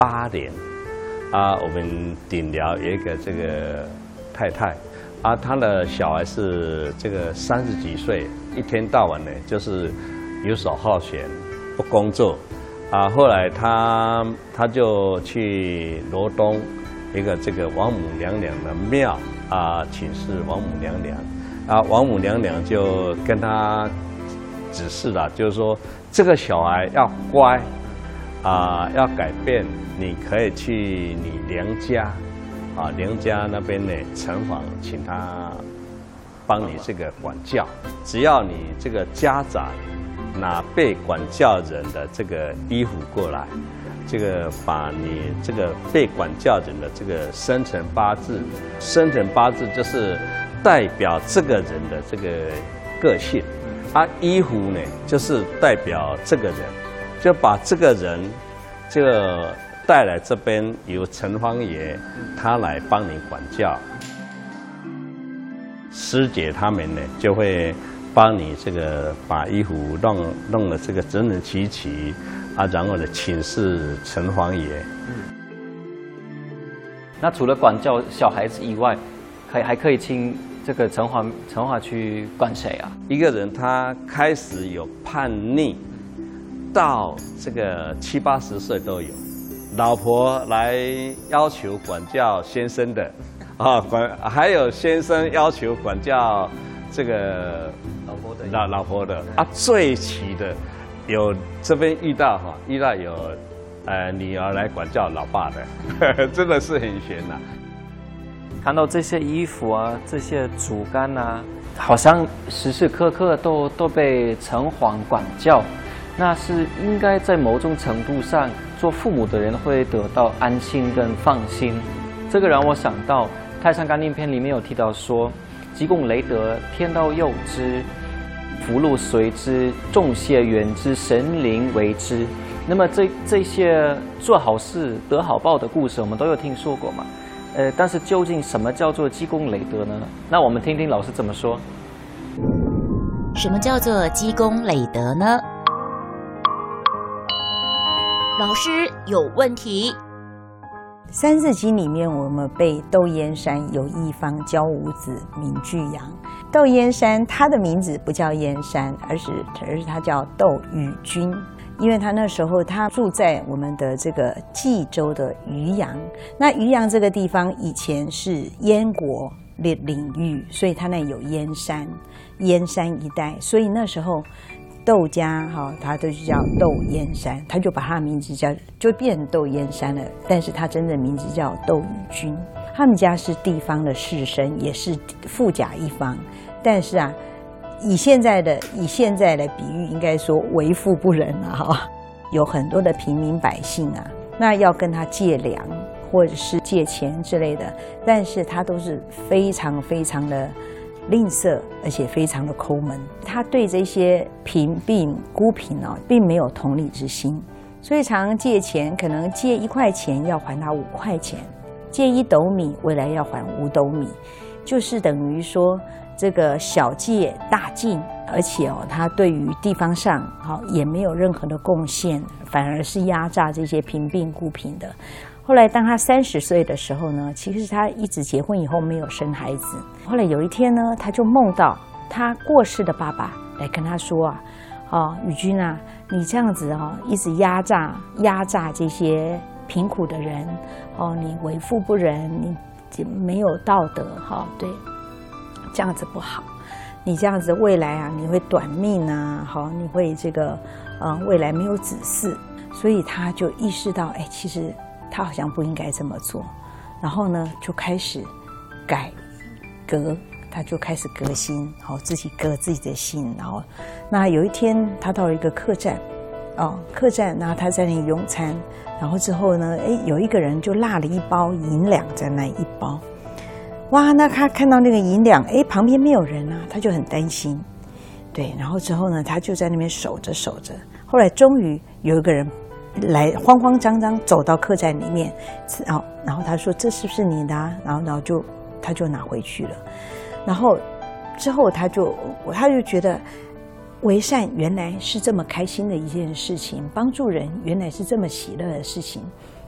年啊，我们顶寮有一个这个太太啊，她的小孩是这个30几岁，一天到晚呢就是游手好闲，不工作啊。后来她就去罗东一个这个王母娘娘的庙啊，请示王母娘娘啊，王母娘娘就跟她指示了，就是说这个小孩要乖啊，要改变，你可以去你娘家啊，娘家那边呢城隍，请他帮你这个管教。只要你这个家长拿被管教人的这个衣服过来，这个把你这个被管教人的这个生辰八字，生辰八字就是代表这个人的这个个性。啊，衣服呢，就是代表这个人，就把这个人就带来这边，由城隍爷他来帮你管教。师姐他们呢，就会帮你这个把衣服弄得这个整整齐齐啊，然后呢请示城隍爷。 那除了管教小孩子以外，还可以请这个城隍去管谁啊？ 一个人他开始有叛逆，到这个70、80岁都有，老婆来要求管教先生的，啊，还有先生要求管教这个老婆的啊，最齐的有这边遇到有女儿来管教老爸的，真的是很悬呐。 看到这些衣服啊，这些竹竿啊，好像时时刻刻都被城隍管教，那是应该在某种程度上，做父母的人会得到安心跟放心。这个让我想到《太上感应篇》里面有提到说，积功累德，天道佑之，福禄随之，众谢缘之，神灵为之。那么这些做好事得好报的故事，我们都有听说过嘛？但是究竟什么叫做积功累德呢？那我们听听老师怎么说。 什么叫做积功累德呢？老师有问题。 《三字经》里面，我们背窦燕山有一方教五子名俱扬。窦燕山他的名字不叫燕山，而是他叫窦禹君。因为他那时候他住在我们的这个冀州的渔阳，那渔阳这个地方以前是燕国的领域，所以他那有燕山一带，所以那时候窦家他都叫窦燕山，他就把他的名字就变成窦燕山了，但是他真正名字叫窦禹君。他们家是地方的士绅，也是富甲一方，但是啊。以现在的比喻，应该说为富不仁啊！有很多的平民百姓啊，那要跟他借粮或者是借钱之类的，但是他都是非常非常的吝啬，而且非常的抠门。他对这些贫病孤贫并没有同理之心，所以常常借钱，可能借1块钱要还他5块钱，借1斗米，未来要还5斗米，就是等于说。这个小借大进，而且他对于地方上也没有任何的贡献，反而是压榨这些贫病孤贫的。后来当他30岁的时候呢，其实他一直结婚以后没有生孩子。后来有一天呢，他就梦到他过世的爸爸来跟他说禹君啊，你这样子一直压榨这些贫苦的人你为富不仁，你没有道德对。这样子不好，你这样子未来啊，你会短命啊，你会这个未来没有子嗣，所以他就意识到，其实他好像不应该这么做，然后呢，就开始改革，他就开始革新，自己革自己的心，然后那有一天他到了一个客栈，然后他在那里用餐，然后之后呢，有一个人就落了1包银两在那1包。哇，那他看到那个银两，旁边没有人啊，他就很担心，对，然后之后呢，他就在那边守着，后来终于有一个人来，慌慌张张走到客栈里面，然后他说这是不是你的啊？然后他就拿回去了，然后之后他就觉得为善原来是这么开心的一件事情，帮助人原来是这么喜乐的事情。